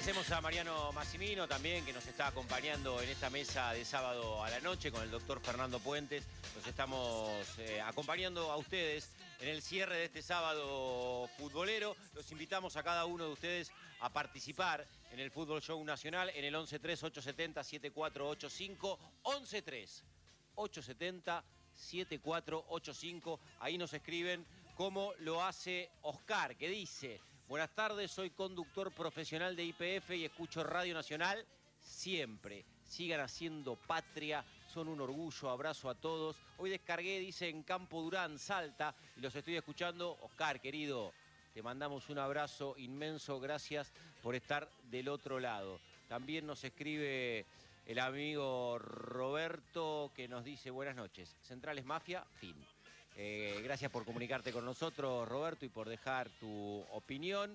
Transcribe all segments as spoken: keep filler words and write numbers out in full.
Agradecemos a Mariano Massimino también, que nos está acompañando en esta mesa de sábado a la noche con el doctor Fernando Puentes. Nos estamos eh, acompañando a ustedes en el cierre de este sábado futbolero. Los invitamos a cada uno de ustedes a participar en el Fútbol Show Nacional en el once tres, ocho siete cero, siete cuatro ocho cinco. once tres, ocho siete cero, siete cuatro ocho cinco. Ahí nos escriben cómo lo hace Oscar, que dice: buenas tardes, soy conductor profesional de I P F y escucho Radio Nacional siempre. Sigan haciendo patria, son un orgullo, abrazo a todos. Hoy descargué, dice, en Campo Durán, Salta, y los estoy escuchando. Oscar, querido, te mandamos un abrazo inmenso, gracias por estar del otro lado. También nos escribe el amigo Roberto, que nos dice: buenas noches, Centrales Mafia, fin. Eh, gracias por comunicarte con nosotros, Roberto, y por dejar tu opinión.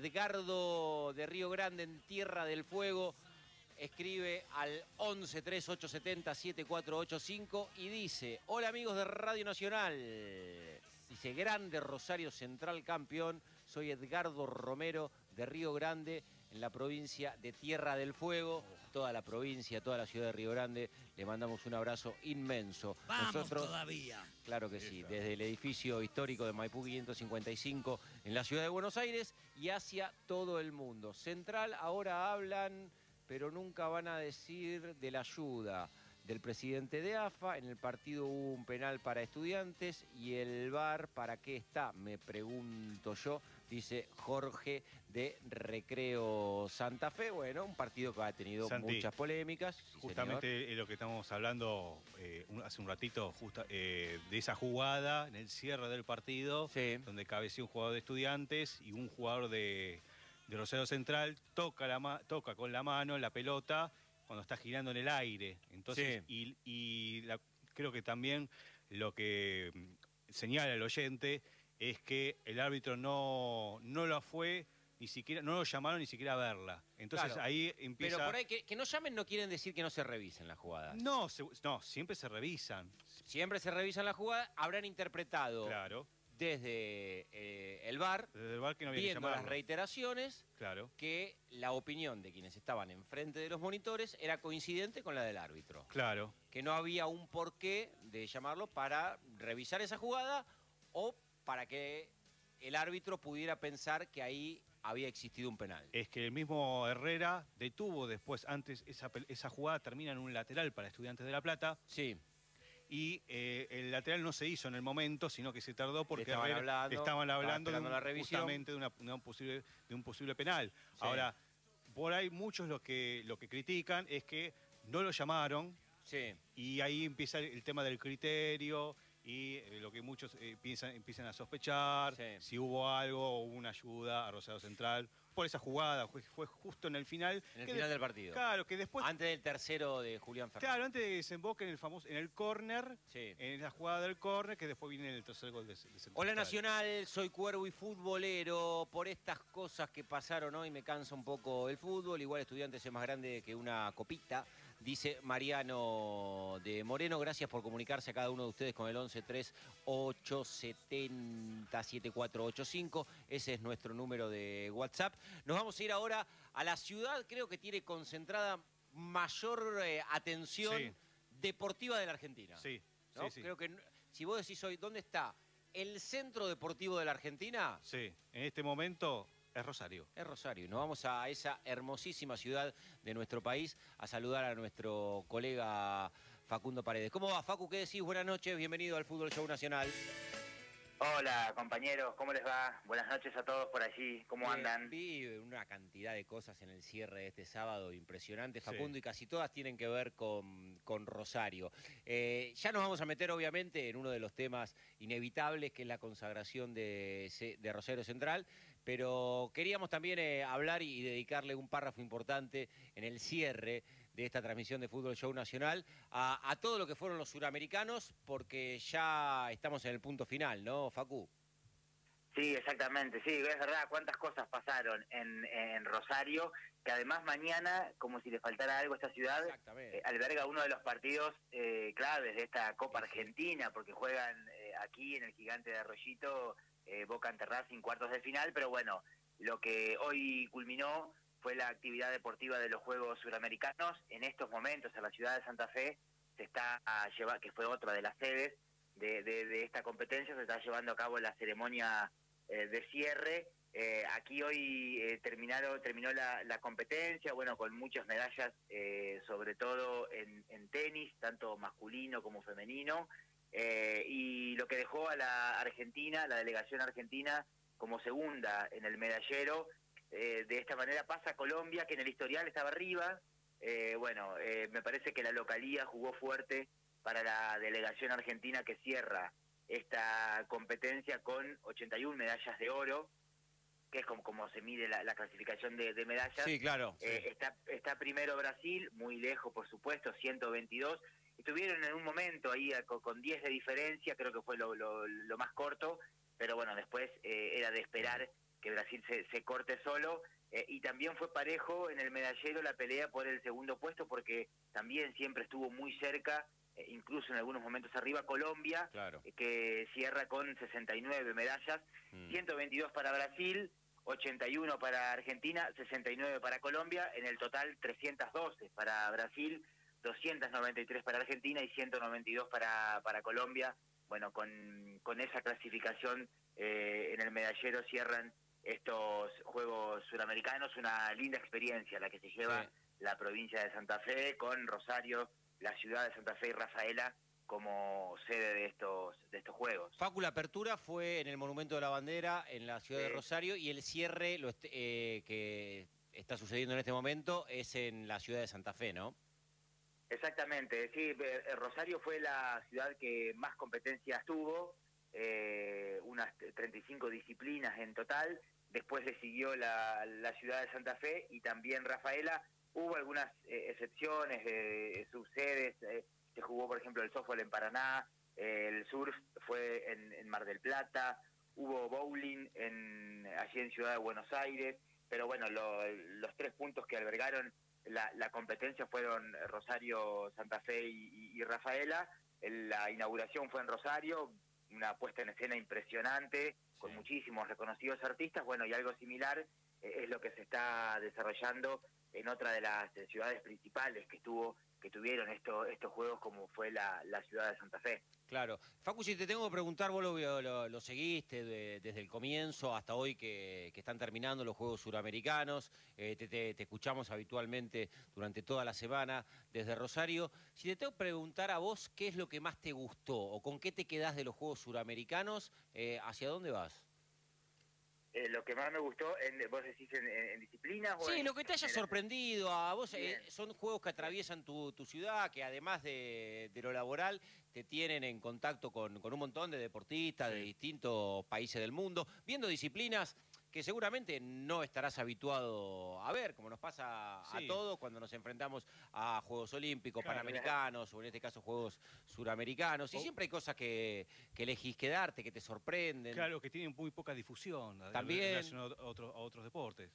Edgardo de Río Grande, en Tierra del Fuego, escribe al once tres, ocho siete cero, siete cuatro ocho cinco y dice: hola amigos de Radio Nacional. Dice: grande Rosario Central campeón. Soy Edgardo Romero de Río Grande, en la provincia de Tierra del Fuego. Toda la provincia, toda la ciudad de Río Grande, le mandamos un abrazo inmenso. ¡Vamos Nosotros, todavía! Claro que sí, desde el edificio histórico de Maipú quinientos cincuenta y cinco en la ciudad de Buenos Aires y hacia todo el mundo. Central ahora hablan, pero nunca van a decir de la ayuda del presidente de A F A. En el partido hubo un penal para Estudiantes y el V A R, ¿para qué está? Me pregunto yo, dice Jorge de Recreo Santa Fe. Bueno, un partido que ha tenido Santi, muchas polémicas. Sí, justamente señor. Es lo que estamos hablando eh, un, hace un ratito, justa, eh, de esa jugada en el cierre del partido, Sí. donde cabeció un jugador de Estudiantes y un jugador de, de Rosario Central toca, la, toca con la mano la pelota cuando está girando en el aire. Entonces, sí. y, y la, creo que también lo que señala el oyente es que el árbitro no, no lo fue, ni siquiera, no lo llamaron ni siquiera a verla. Entonces Claro, ahí empieza... Pero por ahí, que, que no llamen no quieren decir que no se revisen las jugadas. No, se, no, siempre se revisan. Siempre se revisan las jugadas. Habrán interpretado Claro. desde eh, el V A R, Desde el V A R que no había viendo que llamarlo. las reiteraciones, Claro. que la opinión de quienes estaban enfrente de los monitores era coincidente con la del árbitro. Claro. Que no había un porqué de llamarlo para revisar esa jugada o para que el árbitro pudiera pensar que ahí había existido un penal. Es que el mismo Herrera detuvo después, antes esa, esa jugada termina en un lateral para Estudiantes de La Plata. Sí. Y eh, el lateral no se hizo en el momento, sino que se tardó porque estaban Herrera, hablando, estaban hablando de un, la revisión. justamente de, una, de, un posible, de un posible penal. Sí. Ahora, por ahí muchos lo que, lo que critican es que no lo llamaron. Sí. Y ahí empieza el tema del criterio y eh, lo que muchos eh, piensan, empiezan a sospechar, Sí. si hubo algo o hubo una ayuda a Rosario Central por esa jugada. Fue, fue justo en el final. En el que final de, del partido. Claro, que después... Antes del tercero de Julián Fernández. Claro, antes de que desemboque en el famoso, en el córner, Sí. en la jugada del córner, que después viene el tercer gol de, de Central. Hola Nacional, soy cuervo y futbolero. Por estas cosas que pasaron hoy me cansa un poco el fútbol. Igual Estudiantes es más grande que una copita, dice Mariano de Moreno. Gracias por comunicarse a cada uno de ustedes con el once tres, ocho siete cero, siete cuatro ocho cinco. Ese es nuestro número de WhatsApp. Nos vamos a ir ahora a la ciudad, creo que tiene concentrada mayor eh, atención Sí. deportiva de la Argentina. Sí, ¿no? sí, sí. Creo que si vos decís hoy, ¿dónde está el centro deportivo de la Argentina? Sí, en este momento es Rosario. Es Rosario. Y nos vamos a esa hermosísima ciudad de nuestro país a saludar a nuestro colega Facundo Paredes. ¿Cómo va, Facu? ¿Qué decís? Buenas noches, bienvenido al Fútbol Show Nacional. Hola compañeros, ¿cómo les va? Buenas noches a todos por allí, ¿cómo Eh, andan? Vi una cantidad de cosas en el cierre de este sábado impresionante, Facundo, Sí. y casi todas tienen que ver con, con Rosario. Eh, ya nos vamos a meter, obviamente, en uno de los temas inevitables, que es la consagración de, de Rosario Central, pero queríamos también eh, hablar y dedicarle un párrafo importante en el cierre de esta transmisión de Fútbol Show Nacional a, a todo lo que fueron los suramericanos, porque ya estamos en el punto final, ¿no, Facu? Sí, exactamente, sí, es verdad, cuántas cosas pasaron en, en Rosario, que además mañana, como si le faltara algo a esta ciudad, Exactamente. eh, alberga uno de los partidos eh, claves de esta Copa Sí, sí. Argentina, porque juegan eh, aquí en el Gigante de Arroyito, eh, Boca ante Racing, cuartos de final, pero bueno, lo que hoy culminó fue fue la actividad deportiva de los Juegos Suramericanos. En estos momentos, en la ciudad de Santa Fe, se está a llevar, que fue otra de las sedes de, de, de esta competencia, se está llevando a cabo la ceremonia eh, de cierre. Eh, aquí hoy eh, terminaron, terminó la, la competencia, bueno, con muchas medallas, eh, sobre todo en, en tenis, tanto masculino como femenino, eh, y lo que dejó a la Argentina, la delegación argentina, como segunda en el medallero. Eh, de esta manera pasa Colombia, que en el historial estaba arriba. Eh, bueno, eh, me parece que la localía jugó fuerte para la delegación argentina, que cierra esta competencia con ochenta y una medallas de oro, que es como, como se mide la, la clasificación de, de medallas. Sí, claro. Eh, Sí. Está, está primero Brasil, muy lejos, por supuesto, ciento veintidós. Estuvieron en un momento ahí con, con diez de diferencia, creo que fue lo, lo, lo más corto, pero bueno, después eh, era de esperar que Brasil se, se corte solo. Eh, y también fue parejo en el medallero la pelea por el segundo puesto, porque también siempre estuvo muy cerca, eh, incluso en algunos momentos arriba, Colombia, Claro. eh, que cierra con sesenta y nueve medallas, mm. ciento veintidós para Brasil, ochenta y uno para Argentina, sesenta y nueve para Colombia, en el total trescientos doce para Brasil, doscientos noventa y tres para Argentina y ciento noventa y dos para, para Colombia. Bueno, con, con esa clasificación eh, en el medallero cierran estos Juegos Suramericanos, una linda experiencia la que se lleva sí. la provincia de Santa Fe, con Rosario, la ciudad de Santa Fe y Rafaela como sede de estos de estos Juegos. Facu, la apertura fue en el Monumento de la Bandera, en la ciudad sí. de Rosario, y el cierre lo eh, que está sucediendo en este momento es en la ciudad de Santa Fe, ¿no? Exactamente, sí, Rosario fue la ciudad que más competencias tuvo, eh, unas treinta y cinco disciplinas en total. Después le siguió la, la ciudad de Santa Fe y también Rafaela. Hubo algunas eh, excepciones, eh, subsedes, eh, se jugó por ejemplo el softball en Paraná, eh, el surf fue en, en Mar del Plata, hubo bowling en, allí en Ciudad de Buenos Aires, pero bueno, lo, los tres puntos que albergaron la, la competencia fueron Rosario, Santa Fe y, y, y Rafaela. La inauguración fue en Rosario, una puesta en escena impresionante, con sí. muchísimos reconocidos artistas. Bueno, y algo similar eh, es lo que se está desarrollando en otra de las eh, ciudades principales que tuvo que tuvieron esto, estos juegos, como fue la, la ciudad de Santa Fe. Claro. Facu, si te tengo que preguntar, vos lo, lo, lo seguiste de, desde el comienzo hasta hoy que, que están terminando los Juegos Suramericanos, eh, te, te, te escuchamos habitualmente durante toda la semana desde Rosario. Si te tengo que preguntar a vos qué es lo que más te gustó o con qué te quedás de los Juegos Suramericanos, eh, ¿hacia dónde vas? Eh, lo que más me gustó, en, vos decís en, en, en disciplinas. Sí, o en, lo que te haya en, sorprendido a vos, eh, son juegos que atraviesan tu, tu ciudad, que además de, de lo laboral, te tienen en contacto con, con un montón de deportistas sí. de distintos países del mundo, viendo disciplinas que seguramente no estarás habituado a ver, como nos pasa sí. a todos cuando nos enfrentamos a Juegos Olímpicos, claro, Panamericanos, o en este caso Juegos Suramericanos. Y oh. siempre hay cosas que, que elegís quedarte, que te sorprenden. Claro, que tienen muy poca difusión también en relación a otros, a otros deportes.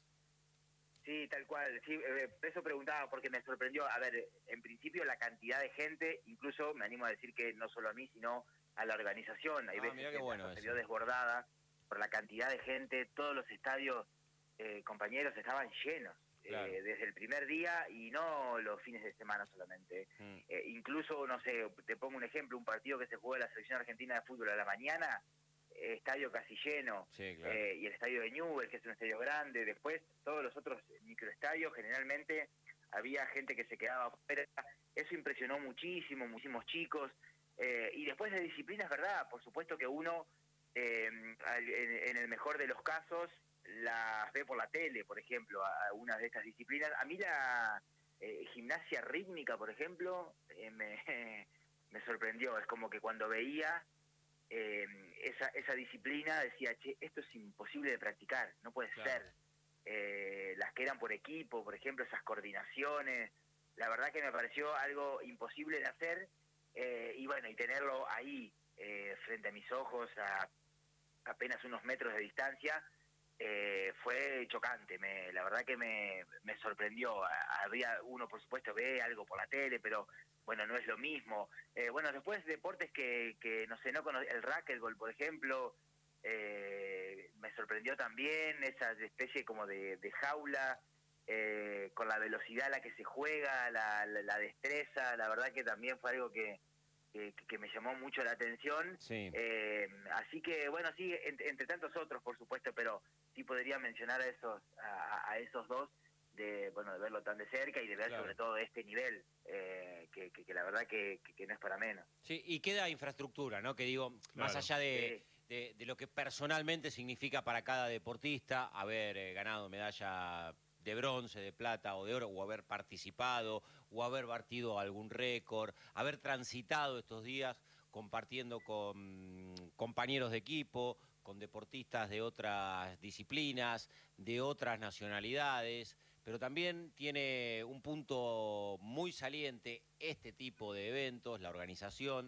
Sí, tal cual. Sí, eh, eso preguntaba porque me sorprendió. A ver, en principio la cantidad de gente, incluso me animo a decir que no solo a mí, sino a la organización. Hay ah, veces que bueno se vio desbordada por la cantidad de gente. Todos los estadios, eh, compañeros, estaban llenos. Claro. Eh, desde el primer día y no los fines de semana solamente. Mm. Eh, incluso, no sé, te pongo un ejemplo, un partido que se jugó en la selección argentina de fútbol a la mañana, eh, estadio casi lleno, sí, claro. eh, y el estadio de Newell's, que es un estadio grande. Después, todos los otros microestadios, generalmente había gente que se quedaba afuera. Eso impresionó muchísimo, muchísimos chicos. Eh, y después de disciplinas, ¿verdad? Por supuesto que uno, eh, en, en el mejor de los casos, las ve por la tele, por ejemplo, algunas de estas disciplinas. A mí la eh, gimnasia rítmica, por ejemplo, eh, me, me sorprendió. Es como que cuando veía eh, esa, esa disciplina decía, che, esto es imposible de practicar, no puede claro. ser. Eh, las que eran por equipo, por ejemplo, esas coordinaciones, la verdad que me pareció algo imposible de hacer, eh, y bueno, y tenerlo ahí, eh, frente a mis ojos, a apenas unos metros de distancia, Eh, fue chocante. Me, la verdad que me, me sorprendió. Había uno, por supuesto, ve algo por la tele, pero bueno, no es lo mismo. Eh, bueno, después deportes que, que no sé, no cono- el racquetball, por ejemplo, eh, me sorprendió también, esa especie como de, de jaula eh, con la velocidad a la que se juega, la, la, la destreza, la verdad que también fue algo que, que, que me llamó mucho la atención. Sí. Eh, así que, bueno, sí, entre, entre tantos otros, por supuesto, pero sí podría mencionar a esos, a, a esos dos, de bueno de verlo tan de cerca y de ver claro. sobre todo este nivel, eh, que, que, que la verdad que, que, que no es para menos. Sí, y queda infraestructura, ¿no? Que digo, claro. más allá de, sí. de, de lo que personalmente significa para cada deportista haber eh, ganado medalla de bronce, de plata o de oro, o haber participado, o haber batido algún récord, haber transitado estos días compartiendo con compañeros de equipo, con deportistas de otras disciplinas, de otras nacionalidades, pero también tiene un punto muy saliente este tipo de eventos, la organización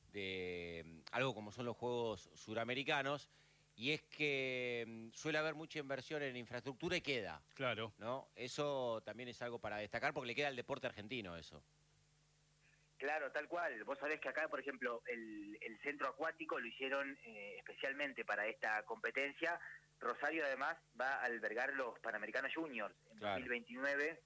de algo como son los Juegos Suramericanos, y es que suele haber mucha inversión en infraestructura y queda. Claro. ¿No? Eso también es algo para destacar porque le queda al deporte argentino eso. Claro, tal cual. Vos sabés que acá, por ejemplo, el, el centro acuático lo hicieron eh, especialmente para esta competencia. Rosario además va a albergar los Panamericanos Juniors en claro. dos mil veintinueve,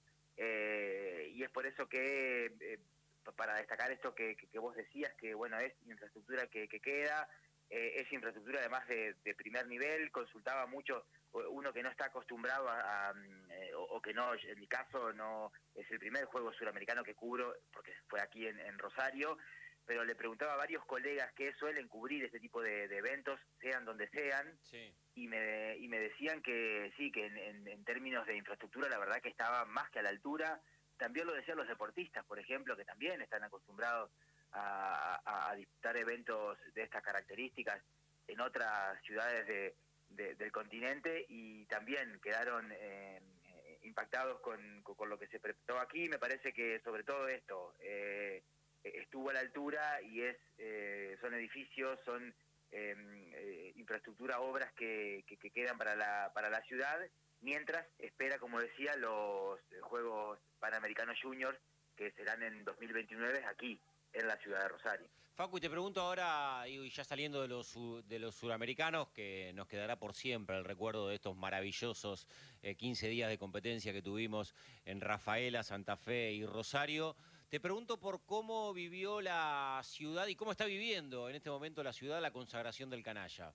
eh, y es por eso que, eh, para destacar esto que, que, que vos decías, que bueno, es infraestructura que, que queda, eh, es infraestructura además de, de primer nivel. Consultaba mucho, uno que no está acostumbrado a, a eh, o, o que no, en mi caso no es el primer juego suramericano que cubro, porque fue aquí en, en Rosario, pero le preguntaba a varios colegas que suelen cubrir este tipo de, de eventos, sean donde sean, sí. y me y me decían que sí, que en, en, en términos de infraestructura la verdad que estaba más que a la altura. También lo decían los deportistas, por ejemplo, que también están acostumbrados a, a, a disputar eventos de estas características en otras ciudades de, de, del continente, y también quedaron eh, impactados con, con, con lo que se preparó aquí. Me parece que sobre todo esto eh, estuvo a la altura, y es eh, son edificios, son eh, eh, infraestructura, obras que, que, que quedan para la, para la ciudad, mientras espera, como decía, los Juegos Panamericanos Juniors, que serán en dos mil veintinueve aquí, en la ciudad de Rosario. Facu, y te pregunto ahora, y ya saliendo de los, de los suramericanos, que nos quedará por siempre el recuerdo de estos maravillosos eh, quince días de competencia que tuvimos en Rafaela, Santa Fe y Rosario, te pregunto por cómo vivió la ciudad y cómo está viviendo en este momento la ciudad la consagración del canalla.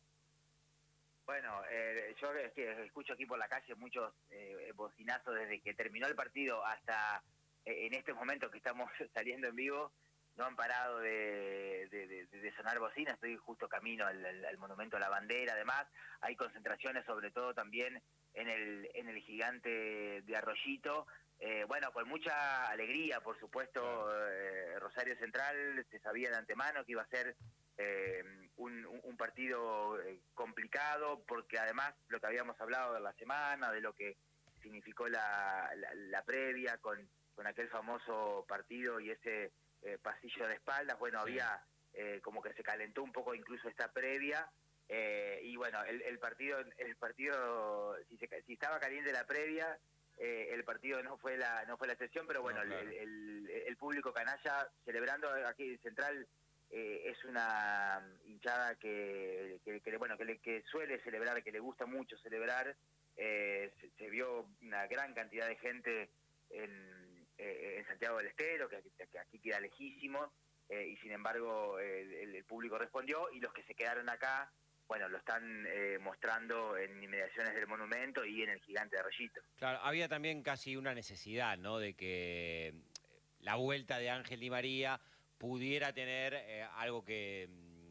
Bueno, eh, yo es que escucho aquí por la calle muchos eh, bocinazos desde que terminó el partido hasta eh, en este momento que estamos saliendo en vivo. No han parado de, de, de, de sonar bocinas. Estoy justo camino al, al, al Monumento a la Bandera. Además, hay concentraciones sobre todo también en el, en el gigante de Arroyito. Eh, bueno, con mucha alegría, por supuesto. eh, Rosario Central se sabía de antemano que iba a ser eh, un, un partido complicado, porque además lo que habíamos hablado de la semana, de lo que significó la, la, la previa con, con aquel famoso partido y ese eh, pasillo de espaldas, bueno, sí. había eh, como que se calentó un poco incluso esta previa, eh, y bueno, el, el partido, el partido si, se, si estaba caliente la previa, eh, el partido no fue la no fue la excepción, pero bueno, no, claro. el, el, el público canalla celebrando aquí en Central eh, es una hinchada que, que, que bueno que, le, que suele celebrar, que le gusta mucho celebrar. eh, se, se vio una gran cantidad de gente en Eh, en Santiago del Estero, que, que aquí queda lejísimo, eh, y sin embargo eh, el, el público respondió, y los que se quedaron acá, bueno, lo están eh, mostrando en inmediaciones del monumento y en el gigante de Arroyito. Claro, había también casi una necesidad, ¿no?, de que la vuelta de Ángel Di María pudiera tener eh, algo que,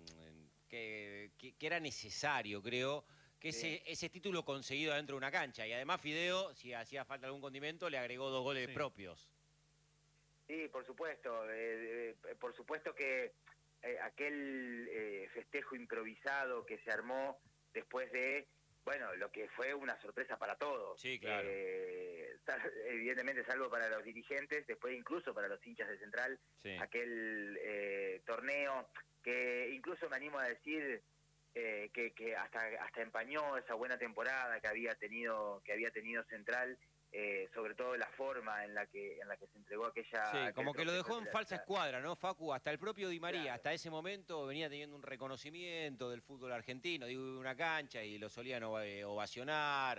que, que, que era necesario, creo, que sí. ese, ese título conseguido dentro de una cancha. Y además Fideo, si hacía falta algún condimento, le agregó dos goles sí. propios. Sí, por supuesto. Eh, eh, por supuesto que eh, aquel eh, festejo improvisado que se armó después de, bueno, lo que fue una sorpresa para todos. Sí, claro. Eh, evidentemente, salvo para los dirigentes, después incluso para los hinchas de Central, sí. aquel eh, torneo que incluso me animo a decir eh, que, que hasta hasta empañó esa buena temporada que había tenido que había tenido Central. Eh, sobre todo la forma en la que en la que se entregó aquella... Sí, como que lo dejó en la, falsa escuadra, ¿no, Facu? Hasta el propio Di María, claro. hasta ese momento venía teniendo un reconocimiento del fútbol argentino, digo, una cancha, y lo solían ovacionar,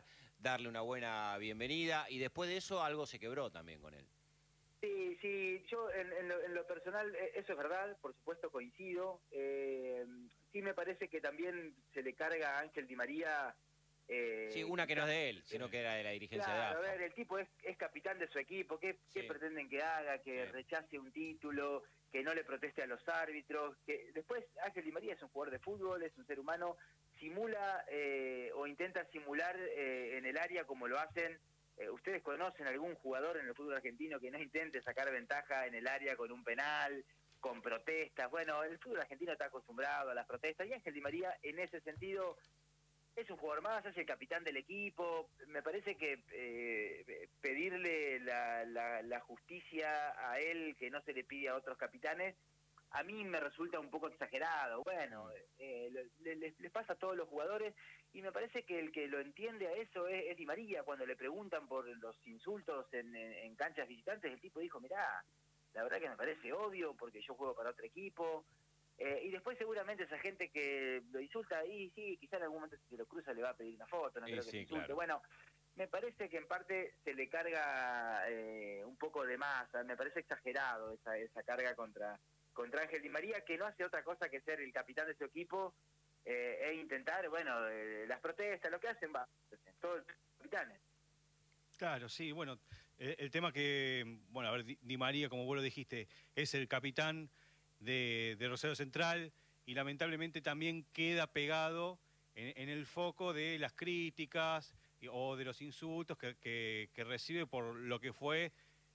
darle una buena bienvenida, y después de eso algo se quebró también con él. Sí, sí, yo en, en, lo, en lo personal, eso es verdad, por supuesto coincido. Eh, sí me parece que también se le carga a Ángel Di María... Eh, sí, una que no es de él, sino que era de la dirigencia claro, de A F A. A ver, el tipo es, es capitán de su equipo, ¿qué, Sí. ¿qué pretenden que haga? Que Sí. rechace un título, que no le proteste a los árbitros, que después Ángel Di María es un jugador de fútbol, es un ser humano, simula eh, o intenta simular eh, en el área como lo hacen. Eh, ¿Ustedes conocen algún jugador en el fútbol argentino que no intente sacar ventaja en el área con un penal, con protestas? Bueno, el fútbol argentino está acostumbrado a las protestas, y Ángel Di María en ese sentido es un jugador más, es el capitán del equipo. Me parece que eh, pedirle la, la, la justicia a él que no se le pide a otros capitanes, a mí me resulta un poco exagerado. Bueno, eh, les le, le pasa a todos los jugadores, y me parece que el que lo entiende a eso es, es Di María. Cuando le preguntan por los insultos en, en, en canchas visitantes, el tipo dijo, mirá, la verdad que me parece obvio porque yo juego para otro equipo. Eh, y después seguramente esa gente que lo insulta ahí, sí, quizá en algún momento si se lo cruza le va a pedir una foto, no Sí, creo que sí, se insulte. claro. Bueno, me parece que en parte se le carga eh, un poco de más, me parece exagerado esa, esa carga contra, contra Ángel Di María, que no hace otra cosa que ser el capitán de su equipo eh, e intentar, bueno, eh, las protestas, lo que hacen, va, todos los capitanes. Claro, sí, bueno, el, el tema que, bueno, a ver, Di, Di María, como vos lo dijiste, es el capitán de, de Rosario Central, y lamentablemente también queda pegado en, en el foco de las críticas y, o de los insultos que, que, que recibe por lo que fue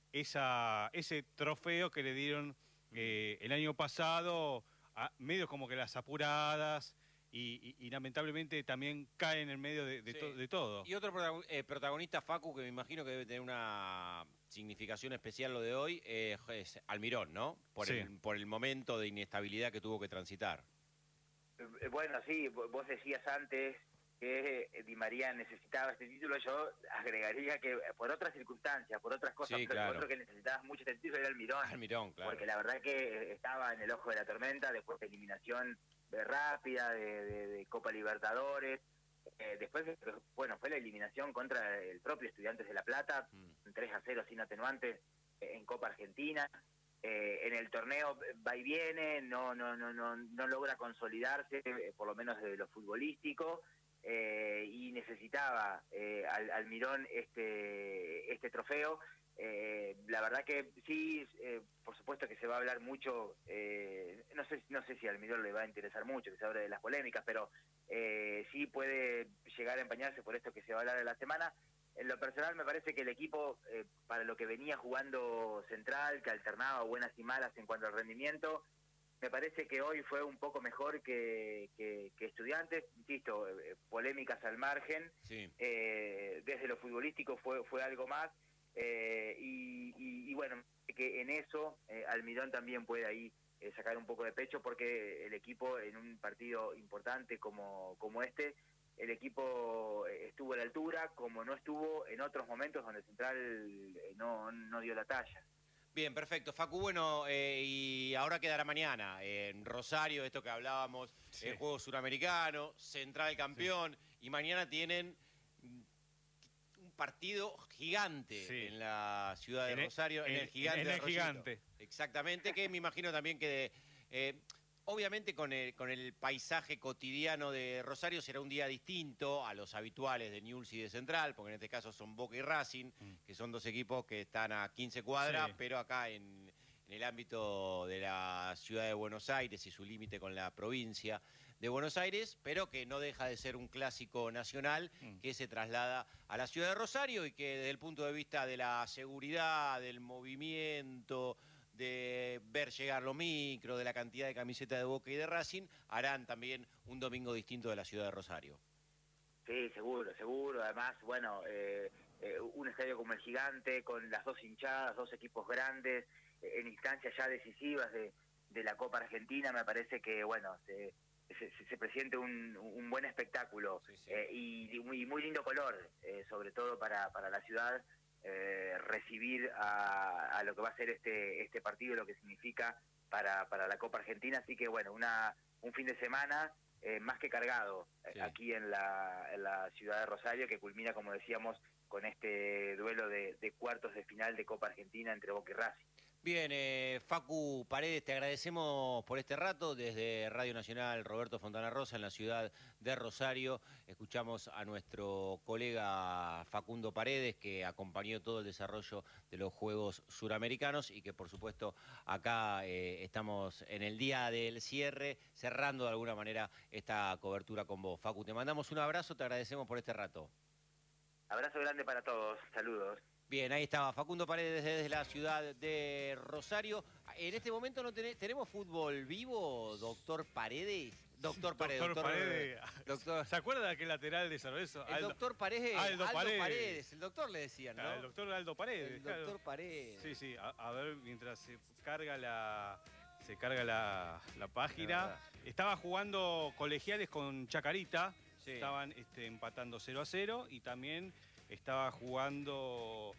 esa, ese trofeo que le dieron eh, el año pasado, a medios como que las apuradas, y, y, y lamentablemente también cae en el medio de, de, Sí. to, de todo. Y otro protagon- eh, protagonista, Facu, que me imagino que debe tener una significación especial lo de hoy, eh, es Almirón, ¿no? Por, Sí. el, por el momento de inestabilidad que tuvo que transitar. Eh, Bueno, sí, vos decías antes que Di María necesitaba este título. Yo agregaría que por otras circunstancias, por otras cosas, Sí, pero claro. el otro que necesitaba mucho este título era Almirón, Almirón, claro. porque la verdad que estaba en el ojo de la tormenta después de eliminación de rápida, de, de, de Copa Libertadores, eh, después, bueno, fue la eliminación contra el propio Estudiantes de La Plata, Mm. tres a cero sin atenuantes en Copa Argentina. Eh, en el torneo va y viene, no no no no no logra consolidarse, eh, por lo menos desde lo futbolístico, eh, y necesitaba eh, al, Almirón este este trofeo. Eh, la verdad que sí, eh, por supuesto que se va a hablar mucho, eh, no sé no sé si a Almirón le va a interesar mucho que se hable de las polémicas, pero eh, sí puede llegar a empañarse por esto que se va a hablar de la semana. En lo personal me parece que el equipo, eh, para lo que venía jugando Central, que alternaba buenas y malas en cuanto al rendimiento, me parece que hoy fue un poco mejor que, que, que Estudiantes. Insisto, eh, polémicas al margen, Sí. eh, desde lo futbolístico fue, fue algo más, eh, y, y, y bueno, que en eso eh, Almirón también puede ahí eh, sacar un poco de pecho, porque el equipo en un partido importante como, como este, el equipo estuvo a la altura, como no estuvo en otros momentos donde Central no, no dio la talla. Bien, perfecto. Facu, bueno, eh, y ahora quedará mañana en Rosario, esto que hablábamos, Sí. el juego suramericano, Central campeón, sí. Y mañana tienen un partido gigante sí. en la ciudad de en el, Rosario, en, en el gigante. En de el gigante. Exactamente, que me imagino también que... De, eh, obviamente con el, con el paisaje cotidiano de Rosario será un día distinto a los habituales de Newell's y de Central, porque en este caso son Boca y Racing, mm. que son dos equipos que están a quince cuadras, sí. pero acá en, en el ámbito de la ciudad de Buenos Aires y su límite con la provincia de Buenos Aires, pero que no deja de ser un clásico nacional mm. que se traslada a la ciudad de Rosario y que desde el punto de vista de la seguridad, del movimiento, de ver llegar los micros, de la cantidad de camisetas de Boca y de Racing, harán también un domingo distinto de la ciudad de Rosario. Sí, seguro, seguro. Además, bueno, eh, eh, un estadio como el Gigante, con las dos hinchadas, dos equipos grandes, eh, en instancias ya decisivas de, de la Copa Argentina, me parece que, bueno, se, se, se presiente un, un buen espectáculo, sí, sí. Eh, y, y muy, muy lindo color, eh, sobre todo para, para la ciudad. Eh, recibir a, a lo que va a ser este este partido, lo que significa para, para la Copa Argentina. Así que bueno, una un fin de semana eh, más que cargado sí. aquí en la, en la ciudad de Rosario, que culmina, como decíamos, con este duelo de, de cuartos de final de Copa Argentina entre Boca y Racing. Bien, eh, Facu Paredes, te agradecemos por este rato desde Radio Nacional Roberto Fontana Rosa en la ciudad de Rosario. Escuchamos a nuestro colega Facundo Paredes, que acompañó todo el desarrollo de los Juegos Suramericanos y que por supuesto acá eh, estamos en el día del cierre, cerrando de alguna manera esta cobertura con vos. Facu, te mandamos un abrazo, te agradecemos por este rato. Abrazo grande para todos, saludos. Bien, ahí estaba Facundo Paredes desde la ciudad de Rosario. En este momento no tenés, tenemos fútbol vivo, doctor Paredes. Doctor Paredes. Doctor, doctor Paredes. Doctor, ¿Se acuerda de aquel lateral de San Lorenzo? El Aldo, doctor Paredes. Aldo, Aldo Paredes. Paredes. El doctor le decían, ¿no? Ah, el doctor Aldo Paredes. El doctor claro. Paredes. Sí, sí. A, a ver, mientras se carga la, se carga la, la página. Estaba jugando Colegiales con Chacarita. Sí. Estaban este, empatando cero a cero y también estaba jugando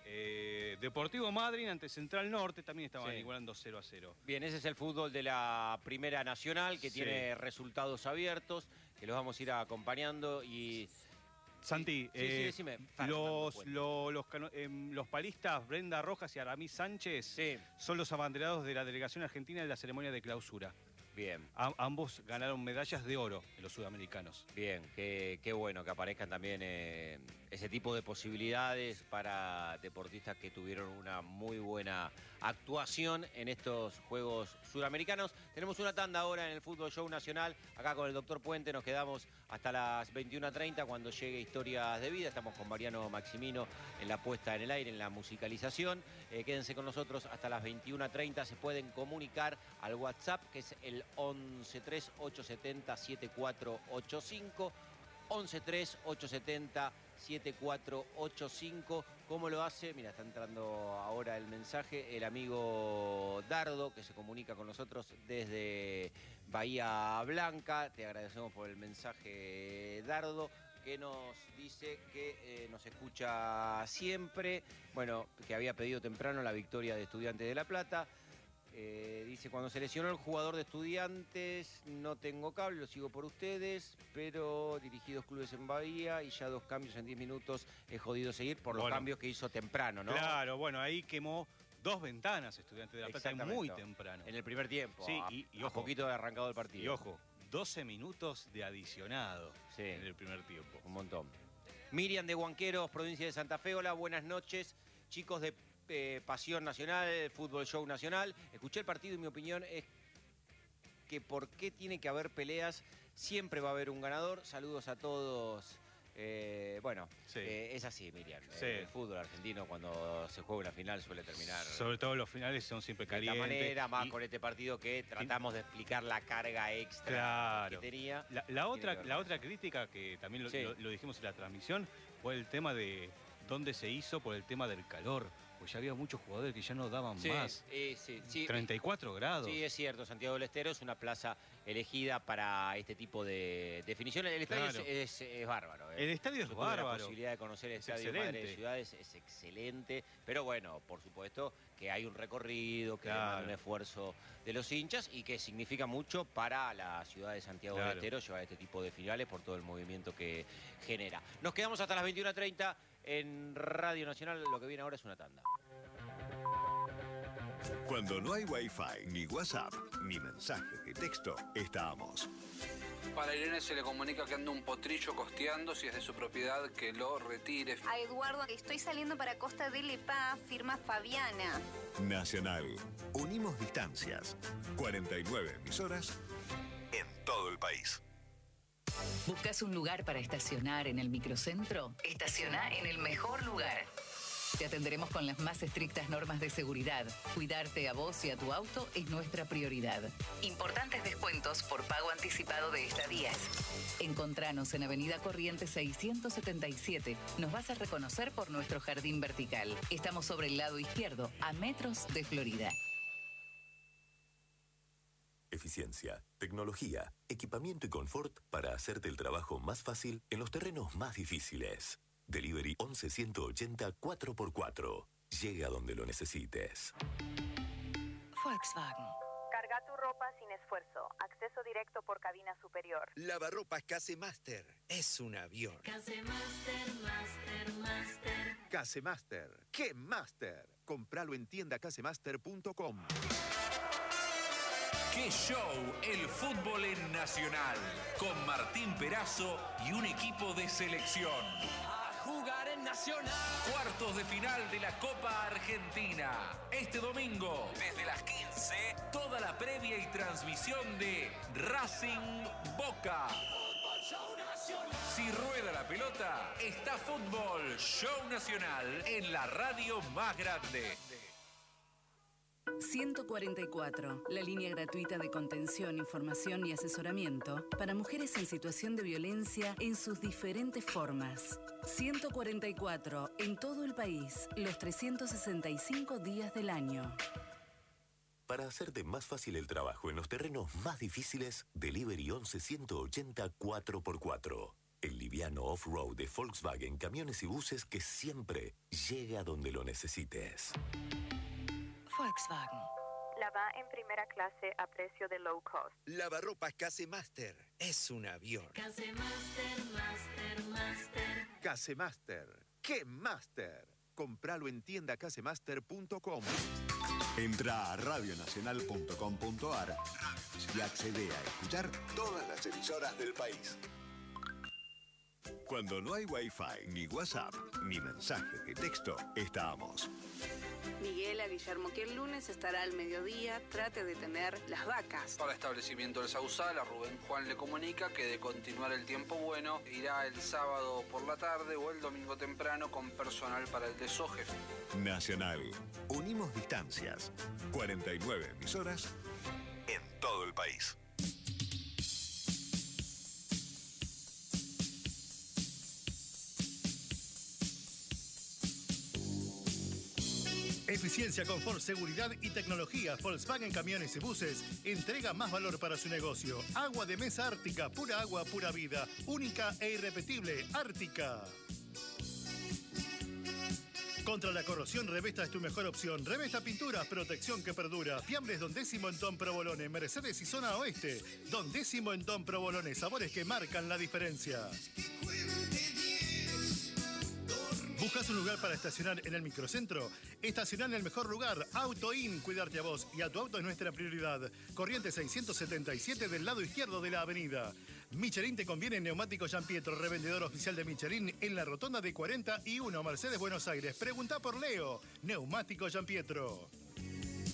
eh, Deportivo Madryn ante Central Norte, también estaban sí. igualando cero a cero. Bien, ese es el fútbol de la Primera Nacional, que sí. tiene resultados abiertos, que los vamos a ir acompañando y... Santi, sí, eh, sí, decime. los, los, los, eh, los palistas Brenda Rojas y Aramis Sánchez sí. son los abanderados de la delegación argentina en la ceremonia de clausura. Bien. A, ambos ganaron medallas de oro en los sudamericanos. Bien, qué, qué bueno que aparezcan también eh, ese tipo de posibilidades para deportistas que tuvieron una muy buena actuación en estos Juegos Suramericanos. Tenemos una tanda ahora en el Fútbol Show Nacional. Acá con el doctor Puente nos quedamos hasta las veintiuna treinta cuando llegue Historias de Vida. Estamos con Mariano Maximino en la puesta en el aire, en la musicalización. Eh, quédense con nosotros hasta las veintiuna treinta. Se pueden comunicar al WhatsApp, que es el once tres ocho siete cero siete cuatro ocho cinco. once tres ocho siete cero siete cuatro ocho cinco. ¿Cómo lo hace? Mira, está entrando ahora el mensaje. El amigo Dardo, que se comunica con nosotros desde Bahía Blanca. Te agradecemos por el mensaje, Dardo, que nos dice que eh, nos escucha siempre. Bueno, que había pedido temprano la victoria de Estudiantes de La Plata. Eh, dice, cuando se lesionó el jugador de Estudiantes, no tengo cable, lo sigo por ustedes, pero dirigí dos clubes en Bahía y ya dos cambios en diez minutos he jodido seguir por los bueno, cambios que hizo temprano, ¿no? Claro, bueno, ahí quemó dos ventanas Estudiantes de La Plata muy temprano. En el primer tiempo, sí, a, y, y a ojo, poquito de arrancado el partido. Y ojo, doce minutos de adicionado sí, en el primer tiempo. Un montón. Miriam de Huanqueros, provincia de Santa Fe, hola, buenas noches, chicos de Eh, Pasión Nacional, Fútbol Show Nacional. Escuché el partido y mi opinión es que por qué tiene que haber peleas, siempre va a haber un ganador. Saludos a todos. Eh, bueno, sí. eh, es así, Miriam. Sí. Eh, el fútbol argentino cuando se juega una final suele terminar. Sobre todo los finales son siempre calientes. De esta manera, más y... con este partido que tratamos de explicar la carga extra claro. que tenía. La, la otra, la otra crítica que también lo, sí. lo, lo dijimos en la transmisión fue el tema de dónde se hizo por el tema del calor. Pues ya había muchos jugadores que ya no daban sí, más. Eh, sí, sí. treinta y cuatro grados. Sí, es cierto. Santiago del Estero es una plaza elegida para este tipo de definiciones. El estadio claro. es, es, es bárbaro. ¿eh? El estadio es Yo bárbaro. La posibilidad de conocer el es estadio excelente. Madre de Ciudades es excelente. Pero bueno, por supuesto que hay un recorrido, que claro. demanda un esfuerzo de los hinchas y que significa mucho para la ciudad de Santiago claro. del Estero llevar este tipo de finales por todo el movimiento que genera. Nos quedamos hasta las veintiuna treinta en Radio Nacional. Lo que viene ahora es una tanda. Cuando no hay Wi-Fi, ni WhatsApp, ni mensajes de texto, estamos. Para Irene se le comunica que anda un potrillo costeando, si es de su propiedad, que lo retire. A Eduardo, estoy saliendo para Costa del Epá, firma Fabiana. Nacional. Unimos distancias. cuarenta y nueve emisoras en todo el país. ¿Buscas un lugar para estacionar en el microcentro? Estaciona en el mejor lugar. Te atenderemos con las más estrictas normas de seguridad. Cuidarte a vos y a tu auto es nuestra prioridad. Importantes descuentos por pago anticipado de estadías. Encontranos en Avenida Corrientes seiscientos setenta y siete. Nos vas a reconocer por nuestro jardín vertical. Estamos sobre el lado izquierdo, a metros de Florida. Eficiencia, tecnología, equipamiento y confort para hacerte el trabajo más fácil en los terrenos más difíciles. Delivery once ciento ochenta cuatro por cuatro. Llega donde lo necesites. Volkswagen. Carga Lava tu ropa sin esfuerzo. Acceso directo por cabina superior. Lavarropas Casemaster. Es un avión. Casemaster, Master, Master. Casemaster. ¡Qué Master! Compralo en tienda casemaster punto com. ¡Qué show! El fútbol en Nacional. Con Martín Perazo y un equipo de selección. A jugar en Nacional. Cuartos de final de la Copa Argentina. Este domingo, desde las quince, toda la previa y transmisión de Racing Boca. Si rueda la pelota, está Fútbol Show Nacional en la radio más grande. ciento cuarenta y cuatro, la línea gratuita de contención, información y asesoramiento para mujeres en situación de violencia en sus diferentes formas. ciento cuarenta y cuatro, en todo el país, los trescientos sesenta y cinco días del año. Para hacerte más fácil el trabajo en los terrenos más difíciles, Delivery once ciento ochenta cuatro por cuatro. El liviano off-road de Volkswagen Camiones y Buses que siempre llega donde lo necesites. Volkswagen. Lava en primera clase a precio de low cost. Lavarropas Casemaster. Es un avión. Casemaster, Master, Master. Casemaster. ¡Qué Master! Compralo en tienda casemaster punto com. Entra a radio nacional punto com punto ar y accede a escuchar todas las emisoras del país. Cuando no hay Wi-Fi, ni WhatsApp, ni mensaje de texto, estamos. Miguel a Guillermo que el lunes estará al mediodía, trate de tener las vacas. Para establecimiento del Sausal, a Rubén Juan le comunica que de continuar el tiempo bueno, irá el sábado por la tarde o el domingo temprano con personal para el desoje. Nacional. Unimos distancias. cuarenta y nueve emisoras en todo el país. Eficiencia, confort, seguridad y tecnología. Volkswagen Camiones y Buses entrega más valor para su negocio. Agua de mesa Ártica, pura agua, pura vida. Única e irrepetible, Ártica. Contra la corrosión, Revesta es tu mejor opción. Revesta Pinturas, protección que perdura. Fiambres Don Décimo en Don Provolone, Mercedes y Zona Oeste. Don Décimo en Don Provolone, sabores que marcan la diferencia. ¿Buscas un lugar para estacionar en el microcentro? Estacionar en el mejor lugar. Auto In, cuidarte a vos y a tu auto es nuestra prioridad. Corriente seiscientos setenta y siete del lado izquierdo de la avenida. Michelin te conviene en Neumático Gianpietro, revendedor oficial de Michelin en la rotonda de cuarenta y uno, Mercedes, Buenos Aires. Pregunta por Leo. Neumático Gianpietro.